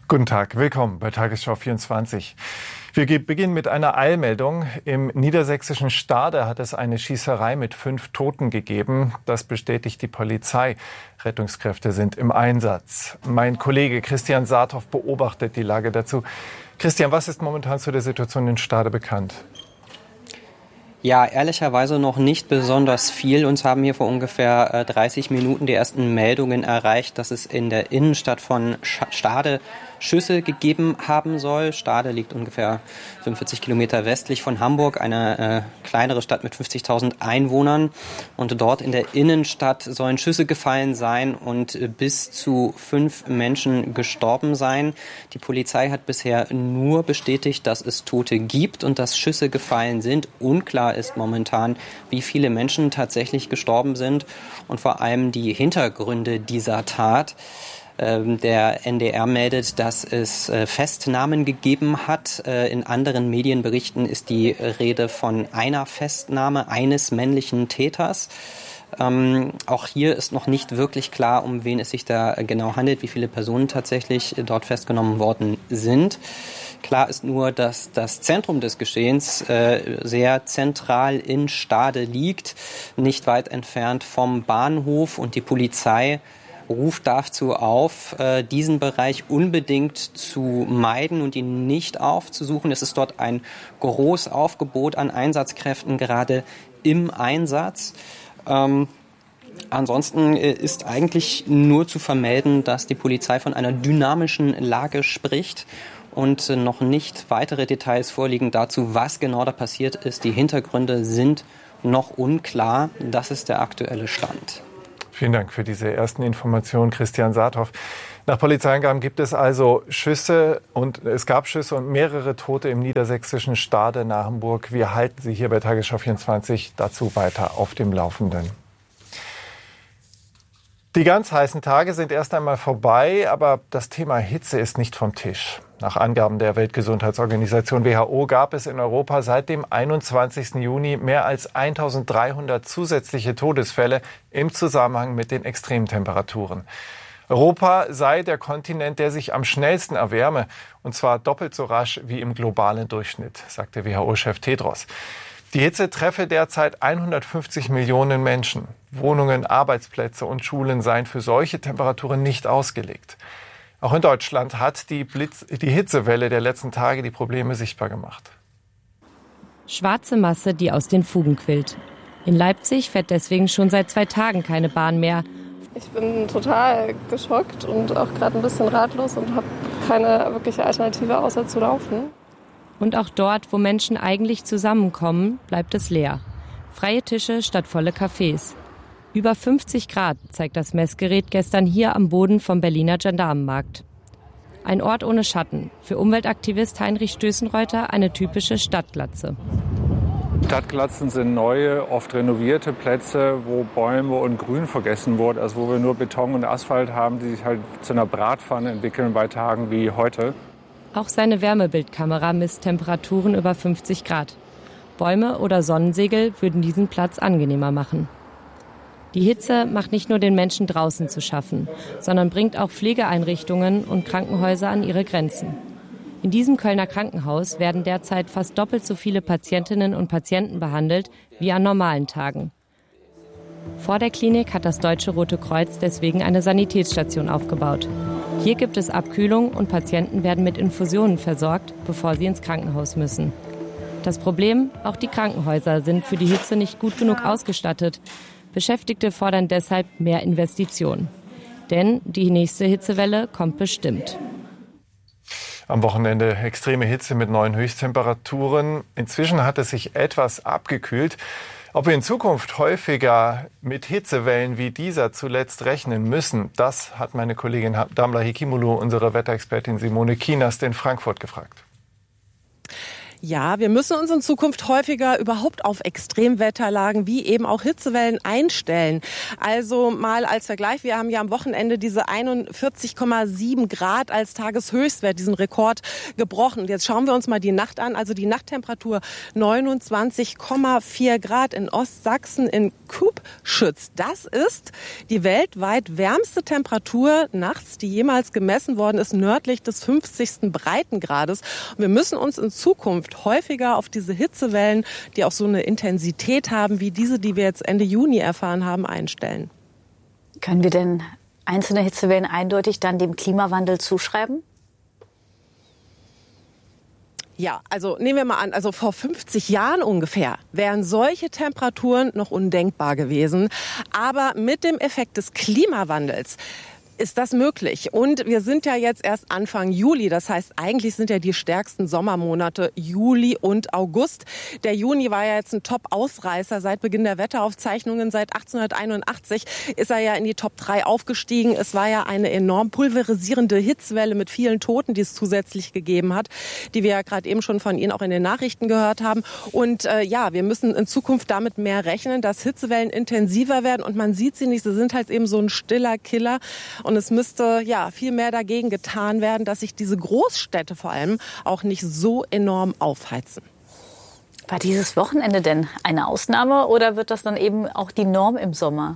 Guten Tag, willkommen bei Tagesschau 24. Wir beginnen mit einer Eilmeldung. Im niedersächsischen Stade hat es eine Schießerei mit 5 Toten gegeben. Das bestätigt die Polizei. Rettungskräfte sind im Einsatz. Mein Kollege Christian Saathoff beobachtet die Lage dazu. Christian, was ist momentan zu der Situation in Stade bekannt? Ja, ehrlicherweise noch nicht besonders viel. Uns haben hier vor ungefähr 30 Minuten die ersten Meldungen erreicht, dass es in der Innenstadt von Stade Schüsse gegeben haben soll. Stade liegt ungefähr 45 Kilometer westlich von Hamburg, eine kleinere Stadt mit 50.000 Einwohnern. Und dort in der Innenstadt sollen Schüsse gefallen sein und bis zu 5 Menschen gestorben sein. Die Polizei hat bisher nur bestätigt, dass es Tote gibt und dass Schüsse gefallen sind. Unklar ist momentan, wie viele Menschen tatsächlich gestorben sind und vor allem die Hintergründe dieser Tat. Der NDR meldet, dass es Festnahmen gegeben hat. In anderen Medienberichten ist die Rede von einer Festnahme eines männlichen Täters. Auch hier ist noch nicht wirklich klar, um wen es sich da genau handelt, wie viele Personen tatsächlich dort festgenommen worden sind. Klar ist nur, dass das Zentrum des Geschehens sehr zentral in Stade liegt, nicht weit entfernt vom Bahnhof, und die Polizei ruft dazu auf, diesen Bereich unbedingt zu meiden und ihn nicht aufzusuchen. Es ist dort ein großes Aufgebot an Einsatzkräften gerade im Einsatz. Ansonsten ist eigentlich nur zu vermelden, dass die Polizei von einer dynamischen Lage spricht und noch nicht weitere Details vorliegen dazu, was genau da passiert ist. Die Hintergründe sind noch unklar. Das ist der aktuelle Stand. Vielen Dank für diese ersten Informationen, Christian Saathoff. Nach Polizeiangaben gibt es also Schüsse und mehrere Tote im niedersächsischen Stade nahe Hamburg. Wir halten Sie hier bei Tagesschau 24 dazu weiter auf dem Laufenden. Die ganz heißen Tage sind erst einmal vorbei, aber das Thema Hitze ist nicht vom Tisch. Nach Angaben der Weltgesundheitsorganisation WHO gab es in Europa seit dem 21. Juni mehr als 1.300 zusätzliche Todesfälle im Zusammenhang mit den Extremtemperaturen. Europa sei der Kontinent, der sich am schnellsten erwärme, und zwar doppelt so rasch wie im globalen Durchschnitt, sagte WHO-Chef Tedros. Die Hitze treffe derzeit 150 Millionen Menschen. Wohnungen, Arbeitsplätze und Schulen seien für solche Temperaturen nicht ausgelegt. Auch in Deutschland hat die Hitzewelle der letzten Tage die Probleme sichtbar gemacht. Schwarze Masse, die aus den Fugen quillt. In Leipzig fährt deswegen schon seit 2 Tagen keine Bahn mehr. Ich bin total geschockt und auch gerade ein bisschen ratlos und habe keine wirkliche Alternative außer zu laufen. Und auch dort, wo Menschen eigentlich zusammenkommen, bleibt es leer. Freie Tische statt volle Cafés. Über 50 Grad zeigt das Messgerät gestern hier am Boden vom Berliner Gendarmenmarkt. Ein Ort ohne Schatten. Für Umweltaktivist Heinrich Stößenreuter eine typische Stadtglatze. Stadtglatzen sind neue, oft renovierte Plätze, wo Bäume und Grün vergessen wurde. Also wo wir nur Beton und Asphalt haben, die sich halt zu einer Bratpfanne entwickeln bei Tagen wie heute. Auch seine Wärmebildkamera misst Temperaturen über 50 Grad. Bäume oder Sonnensegel würden diesen Platz angenehmer machen. Die Hitze macht nicht nur den Menschen draußen zu schaffen, sondern bringt auch Pflegeeinrichtungen und Krankenhäuser an ihre Grenzen. In diesem Kölner Krankenhaus werden derzeit fast doppelt so viele Patientinnen und Patienten behandelt wie an normalen Tagen. Vor der Klinik hat das Deutsche Rote Kreuz deswegen eine Sanitätsstation aufgebaut. Hier gibt es Abkühlung und Patienten werden mit Infusionen versorgt, bevor sie ins Krankenhaus müssen. Das Problem, auch die Krankenhäuser sind für die Hitze nicht gut genug ausgestattet. Beschäftigte fordern deshalb mehr Investitionen. Denn die nächste Hitzewelle kommt bestimmt. Am Wochenende extreme Hitze mit neuen Höchsttemperaturen. Inzwischen hat es sich etwas abgekühlt. Ob wir in Zukunft häufiger mit Hitzewellen wie dieser zuletzt rechnen müssen, das hat meine Kollegin Damla Hekimulu, unsere Wetterexpertin Simone Kienast in Frankfurt gefragt. Ja, wir müssen uns in Zukunft häufiger überhaupt auf Extremwetterlagen wie eben auch Hitzewellen einstellen. Also mal als Vergleich, wir haben ja am Wochenende diese 41,7 Grad als Tageshöchstwert, diesen Rekord gebrochen. Jetzt schauen wir uns mal die Nacht an. Also die Nachttemperatur 29,4 Grad in Ostsachsen in Kübschütz. Das ist die weltweit wärmste Temperatur nachts, die jemals gemessen worden ist, nördlich des 50. Breitengrades. Und wir müssen uns in Zukunft häufiger auf diese Hitzewellen, die auch so eine Intensität haben wie diese, die wir jetzt Ende Juni erfahren haben, einstellen. Können wir denn einzelne Hitzewellen eindeutig dann dem Klimawandel zuschreiben? Ja, also nehmen wir mal an, also vor 50 Jahren ungefähr wären solche Temperaturen noch undenkbar gewesen. Aber mit dem Effekt des Klimawandels ist das möglich. Und wir sind ja jetzt erst Anfang Juli. Das heißt, eigentlich sind ja die stärksten Sommermonate Juli und August. Der Juni war ja jetzt ein Top-Ausreißer seit Beginn der Wetteraufzeichnungen. Seit 1881 ist er ja in die Top 3 aufgestiegen. Es war ja eine enorm pulverisierende Hitzwelle mit vielen Toten, die es zusätzlich gegeben hat, die wir ja gerade eben schon von Ihnen auch in den Nachrichten gehört haben. Und ja, wir müssen in Zukunft damit mehr rechnen, dass Hitzewellen intensiver werden. Und man sieht sie nicht, sie sind halt eben so ein stiller Killer. Und es müsste ja viel mehr dagegen getan werden, dass sich diese Großstädte vor allem auch nicht so enorm aufheizen. War dieses Wochenende denn eine Ausnahme oder wird das dann eben auch die Norm im Sommer?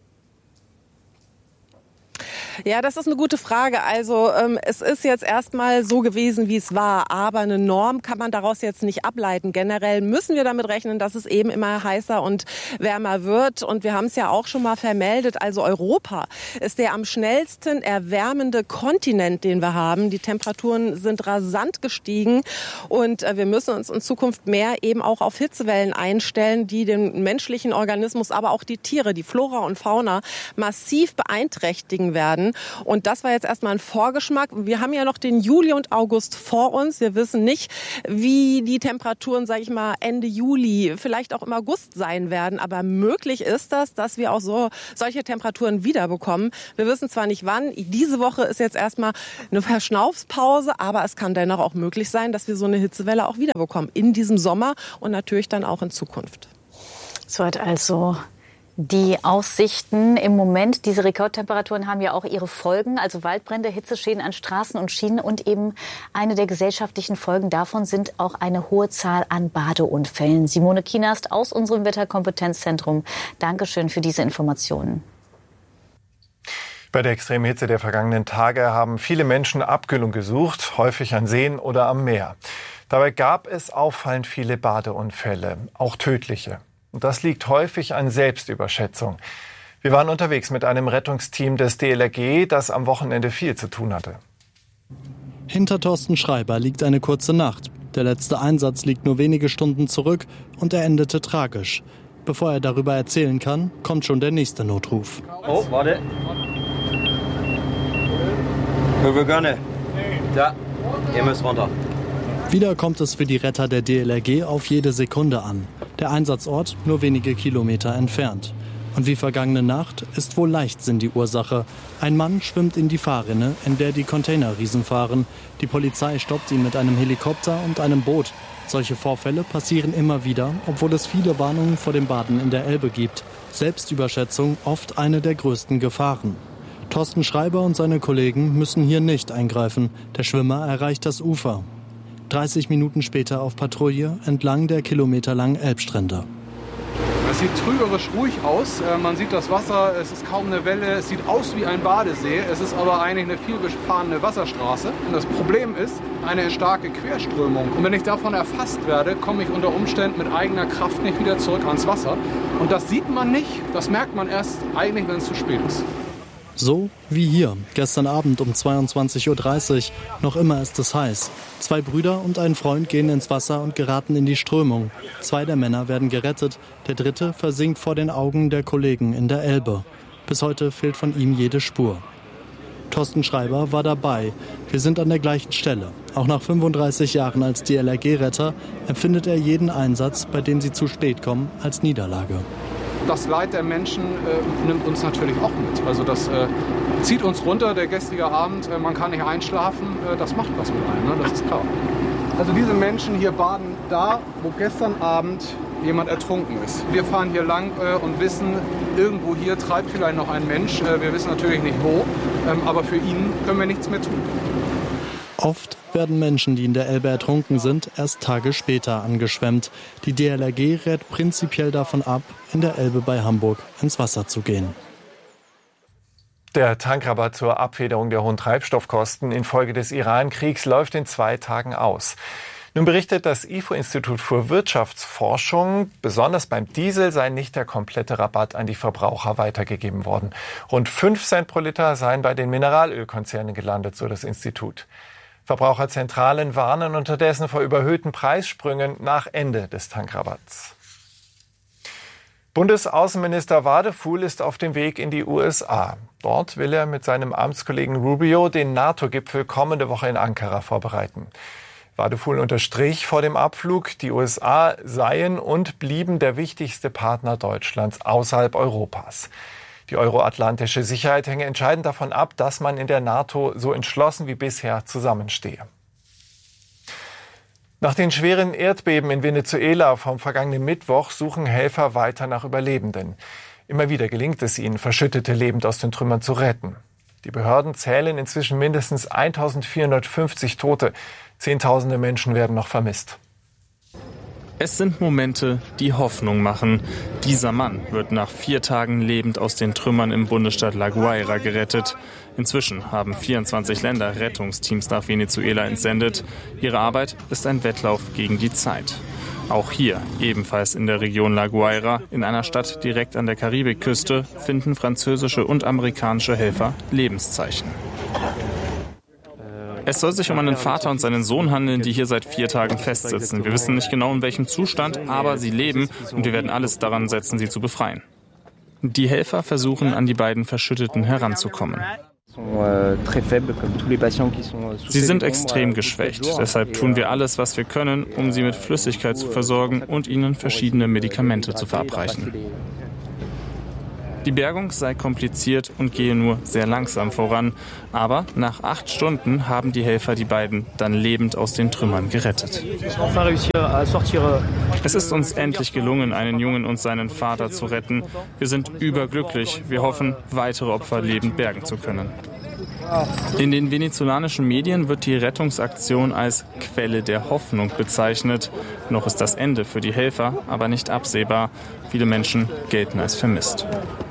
Ja, das ist eine gute Frage. Also es ist jetzt erstmal so gewesen, wie es war. Aber eine Norm kann man daraus jetzt nicht ableiten. Generell müssen wir damit rechnen, dass es eben immer heißer und wärmer wird. Und wir haben es ja auch schon mal vermeldet. Also Europa ist der am schnellsten erwärmende Kontinent, den wir haben. Die Temperaturen sind rasant gestiegen. Und wir müssen uns in Zukunft mehr eben auch auf Hitzewellen einstellen, die den menschlichen Organismus, aber auch die Tiere, die Flora und Fauna massiv beeinträchtigen werden. Und das war jetzt erstmal ein Vorgeschmack. Wir haben ja noch den Juli und August vor uns. Wir wissen nicht, wie die Temperaturen, sage ich mal, Ende Juli, vielleicht auch im August sein werden. Aber möglich ist das, dass wir auch solche Temperaturen wiederbekommen. Wir wissen zwar nicht wann. Diese Woche ist jetzt erstmal eine Verschnaufspause, aber es kann dennoch auch möglich sein, dass wir so eine Hitzewelle auch wiederbekommen in diesem Sommer und natürlich dann auch in Zukunft. So hat also die Aussichten im Moment. Diese Rekordtemperaturen haben ja auch ihre Folgen, also Waldbrände, Hitzeschäden an Straßen und Schienen und eben eine der gesellschaftlichen Folgen davon sind auch eine hohe Zahl an Badeunfällen. Simone Kienast aus unserem Wetterkompetenzzentrum. Dankeschön für diese Informationen. Bei der extremen Hitze der vergangenen Tage haben viele Menschen Abkühlung gesucht, häufig an Seen oder am Meer. Dabei gab es auffallend viele Badeunfälle, auch tödliche. Und das liegt häufig an Selbstüberschätzung. Wir waren unterwegs mit einem Rettungsteam des DLRG, das am Wochenende viel zu tun hatte. Hinter Thorsten Schreiber liegt eine kurze Nacht. Der letzte Einsatz liegt nur wenige Stunden zurück und er endete tragisch. Bevor er darüber erzählen kann, kommt schon der nächste Notruf. Oh, warte. Wir gerne. Ja, ihr müsst runter. Wieder kommt es für die Retter der DLRG auf jede Sekunde an. Der Einsatzort nur wenige Kilometer entfernt. Und wie vergangene Nacht ist wohl Leichtsinn die Ursache. Ein Mann schwimmt in die Fahrrinne, in der die Containerriesen fahren. Die Polizei stoppt ihn mit einem Helikopter und einem Boot. Solche Vorfälle passieren immer wieder, obwohl es viele Warnungen vor dem Baden in der Elbe gibt. Selbstüberschätzung oft eine der größten Gefahren. Thorsten Schreiber und seine Kollegen müssen hier nicht eingreifen. Der Schwimmer erreicht das Ufer. 30 Minuten später auf Patrouille entlang der kilometerlangen Elbstrände. Es sieht trügerisch ruhig aus. Man sieht das Wasser, es ist kaum eine Welle. Es sieht aus wie ein Badesee. Es ist aber eigentlich eine vielbefahrene Wasserstraße. Und das Problem ist eine starke Querströmung. Und wenn ich davon erfasst werde, komme ich unter Umständen mit eigener Kraft nicht wieder zurück ans Wasser. Und das sieht man nicht. Das merkt man erst eigentlich, wenn es zu spät ist. So wie hier, gestern Abend um 22:30 Uhr. Noch immer ist es heiß. 2 Brüder und ein Freund gehen ins Wasser und geraten in die Strömung. 2 der Männer werden gerettet, der 3. versinkt vor den Augen der Kollegen in der Elbe. Bis heute fehlt von ihm jede Spur. Thorsten Schreiber war dabei. Wir sind an der gleichen Stelle. Auch nach 35 Jahren als DLRG-Retter empfindet er jeden Einsatz, bei dem sie zu spät kommen, als Niederlage. Das Leid der Menschen nimmt uns natürlich auch mit. Also das zieht uns runter, der gestrige Abend, man kann nicht einschlafen, das macht was mit einem, ne? Das ist klar. Also diese Menschen hier baden da, wo gestern Abend jemand ertrunken ist. Wir fahren hier lang und wissen, irgendwo hier treibt vielleicht noch ein Mensch. Wir wissen natürlich nicht wo, aber für ihn können wir nichts mehr tun. Oft werden Menschen, die in der Elbe ertrunken sind, erst Tage später angeschwemmt. Die DLRG rät prinzipiell davon ab, in der Elbe bei Hamburg ins Wasser zu gehen. Der Tankrabatt zur Abfederung der hohen Treibstoffkosten infolge des Iran-Kriegs läuft in 2 Tagen aus. Nun berichtet das IFO-Institut für Wirtschaftsforschung, besonders beim Diesel sei nicht der komplette Rabatt an die Verbraucher weitergegeben worden. Rund 5 Cent pro Liter seien bei den Mineralölkonzernen gelandet, so das Institut. Verbraucherzentralen warnen unterdessen vor überhöhten Preissprüngen nach Ende des Tankrabatts. Bundesaußenminister Wadefuhl ist auf dem Weg in die USA. Dort will er mit seinem Amtskollegen Rubio den NATO-Gipfel kommende Woche in Ankara vorbereiten. Wadefuhl unterstrich vor dem Abflug, die USA seien und blieben der wichtigste Partner Deutschlands außerhalb Europas. Die euroatlantische Sicherheit hänge entscheidend davon ab, dass man in der NATO so entschlossen wie bisher zusammenstehe. Nach den schweren Erdbeben in Venezuela vom vergangenen Mittwoch suchen Helfer weiter nach Überlebenden. Immer wieder gelingt es ihnen, Verschüttete lebend aus den Trümmern zu retten. Die Behörden zählen inzwischen mindestens 1450 Tote. Zehntausende Menschen werden noch vermisst. Es sind Momente, die Hoffnung machen. Dieser Mann wird nach 4 Tagen lebend aus den Trümmern im Bundesstaat La Guaira gerettet. Inzwischen haben 24 Länder Rettungsteams nach Venezuela entsendet. Ihre Arbeit ist ein Wettlauf gegen die Zeit. Auch hier, ebenfalls in der Region La Guaira, in einer Stadt direkt an der Karibikküste, finden französische und amerikanische Helfer Lebenszeichen. Es soll sich um einen Vater und seinen Sohn handeln, die hier seit 4 Tagen festsitzen. Wir wissen nicht genau, in welchem Zustand, aber sie leben und wir werden alles daran setzen, sie zu befreien. Die Helfer versuchen, an die beiden Verschütteten heranzukommen. Sie sind extrem geschwächt, deshalb tun wir alles, was wir können, um sie mit Flüssigkeit zu versorgen und ihnen verschiedene Medikamente zu verabreichen. Die Bergung sei kompliziert und gehe nur sehr langsam voran. Aber nach 8 Stunden haben die Helfer die beiden dann lebend aus den Trümmern gerettet. Es ist uns endlich gelungen, einen Jungen und seinen Vater zu retten. Wir sind überglücklich. Wir hoffen, weitere Opfer lebend bergen zu können. In den venezolanischen Medien wird die Rettungsaktion als Quelle der Hoffnung bezeichnet. Noch ist das Ende für die Helfer aber nicht absehbar. Viele Menschen gelten als vermisst.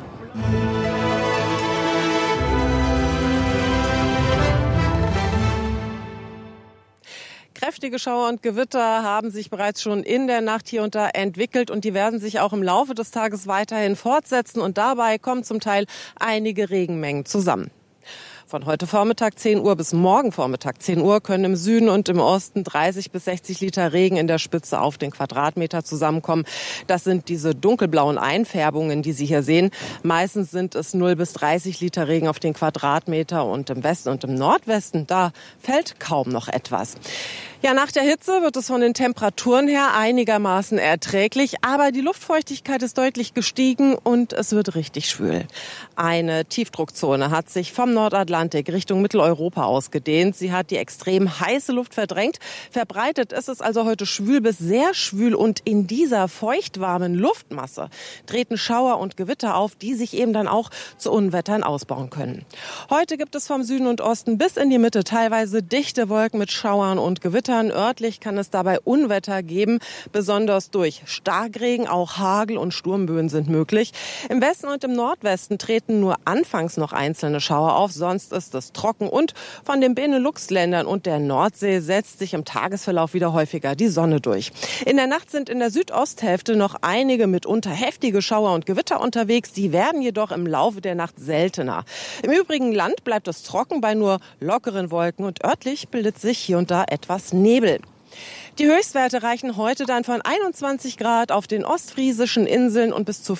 Kräftige Schauer und Gewitter haben sich bereits schon in der Nacht hier und da entwickelt und die werden sich auch im Laufe des Tages weiterhin fortsetzen und dabei kommen zum Teil einige Regenmengen zusammen. Von heute Vormittag 10 Uhr bis morgen Vormittag 10 Uhr können im Süden und im Osten 30 bis 60 Liter Regen in der Spitze auf den Quadratmeter zusammenkommen. Das sind diese dunkelblauen Einfärbungen, die Sie hier sehen. Meistens sind es 0 bis 30 Liter Regen auf den Quadratmeter und im Westen und im Nordwesten, da fällt kaum noch etwas. Ja, nach der Hitze wird es von den Temperaturen her einigermaßen erträglich, aber die Luftfeuchtigkeit ist deutlich gestiegen und es wird richtig schwül. Eine Tiefdruckzone hat sich vom Nordatlantik Richtung Mitteleuropa ausgedehnt. Sie hat die extrem heiße Luft verdrängt. Verbreitet ist es also heute schwül bis sehr schwül und in dieser feuchtwarmen Luftmasse treten Schauer und Gewitter auf, die sich eben dann auch zu Unwettern ausbauen können. Heute gibt es vom Süden und Osten bis in die Mitte teilweise dichte Wolken mit Schauern und Gewittern. Örtlich kann es dabei Unwetter geben, besonders durch Starkregen, auch Hagel und Sturmböen sind möglich. Im Westen und im Nordwesten treten nur anfangs noch einzelne Schauer auf, sonst ist es trocken und von den Benelux-Ländern und der Nordsee setzt sich im Tagesverlauf wieder häufiger die Sonne durch. In der Nacht sind in der Südosthälfte noch einige mitunter heftige Schauer und Gewitter unterwegs, die werden jedoch im Laufe der Nacht seltener. Im übrigen Land bleibt es trocken bei nur lockeren Wolken und örtlich bildet sich hier und da etwas Nebel. Die Höchstwerte reichen heute dann von 21 Grad auf den ostfriesischen Inseln und bis zu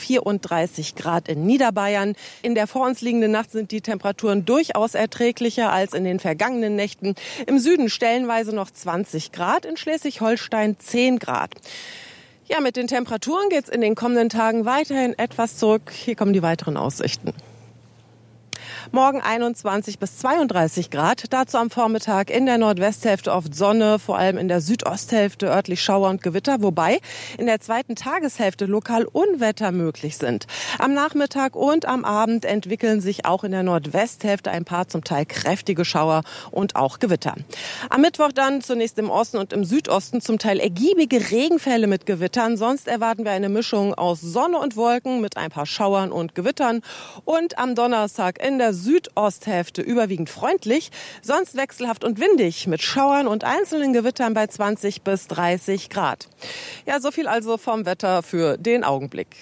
34 Grad in Niederbayern. In der vor uns liegenden Nacht sind die Temperaturen durchaus erträglicher als in den vergangenen Nächten. Im Süden stellenweise noch 20 Grad, in Schleswig-Holstein 10 Grad. Ja, mit den Temperaturen geht's in den kommenden Tagen weiterhin etwas zurück. Hier kommen die weiteren Aussichten. Morgen 21 bis 32 Grad. Dazu am Vormittag in der Nordwesthälfte oft Sonne, vor allem in der Südosthälfte örtlich Schauer und Gewitter, wobei in der zweiten Tageshälfte lokal Unwetter möglich sind. Am Nachmittag und am Abend entwickeln sich auch in der Nordwesthälfte ein paar zum Teil kräftige Schauer und auch Gewitter. Am Mittwoch dann zunächst im Osten und im Südosten zum Teil ergiebige Regenfälle mit Gewittern. Sonst erwarten wir eine Mischung aus Sonne und Wolken mit ein paar Schauern und Gewittern. Und am Donnerstag in der Südosthälfte überwiegend freundlich, sonst wechselhaft und windig mit Schauern und einzelnen Gewittern bei 20 bis 30 Grad. Ja, so viel also vom Wetter für den Augenblick.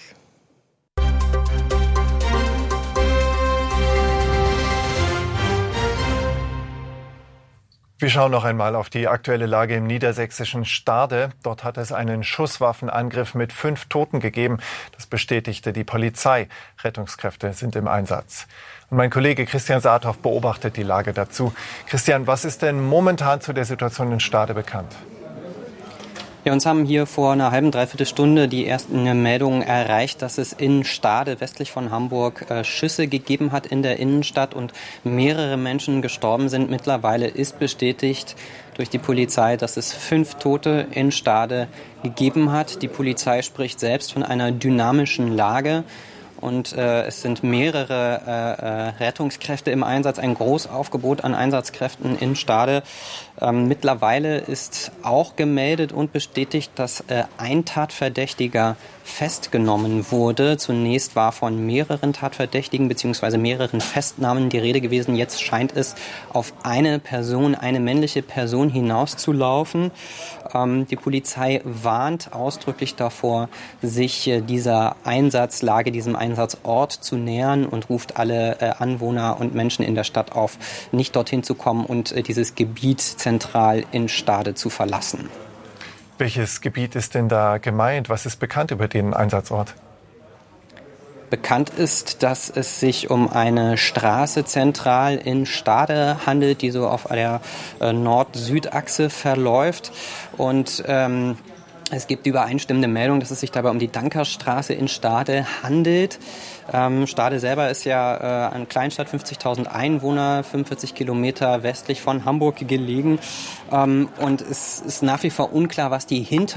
Wir schauen noch einmal auf die aktuelle Lage im niedersächsischen Stade. Dort hat es einen Schusswaffenangriff mit 5 Toten gegeben. Das bestätigte die Polizei. Rettungskräfte sind im Einsatz. Und mein Kollege Christian Saathoff beobachtet die Lage dazu. Christian, was ist denn momentan zu der Situation in Stade bekannt? Ja, uns haben hier vor einer halben, dreiviertel Stunde die ersten Meldungen erreicht, dass es in Stade westlich von Hamburg Schüsse gegeben hat in der Innenstadt und mehrere Menschen gestorben sind. Mittlerweile ist bestätigt durch die Polizei, dass es 5 Tote in Stade gegeben hat. Die Polizei spricht selbst von einer dynamischen Lage. Und es sind mehrere Rettungskräfte im Einsatz, ein Großaufgebot an Einsatzkräften in Stade. Mittlerweile ist auch gemeldet und bestätigt, dass ein Tatverdächtiger festgenommen wurde. Zunächst war von mehreren Tatverdächtigen bzw. mehreren Festnahmen die Rede gewesen. Jetzt scheint es auf eine Person, eine männliche Person hinauszulaufen. Die Polizei warnt ausdrücklich davor, sich dieser Einsatzlage, diesem Einsatzort zu nähern und ruft alle Anwohner und Menschen in der Stadt auf, nicht dorthin zu kommen und dieses Gebiet zentral in Stade zu verlassen. Welches Gebiet ist denn da gemeint? Was ist bekannt über den Einsatzort? Bekannt ist, dass es sich um eine Straße zentral in Stade handelt, die so auf der Nord-Süd-Achse verläuft. Und es gibt übereinstimmende Meldungen, dass es sich dabei um die Dankerstraße in Stade handelt. Stade selber ist ja eine Kleinstadt, 50.000 Einwohner, 45 Kilometer westlich von Hamburg gelegen. Und es ist nach wie vor unklar, was die